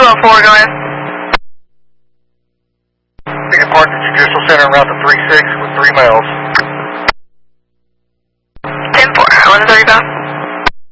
214, go ahead. Depart the Judicial Center en route to 36 with 3 males.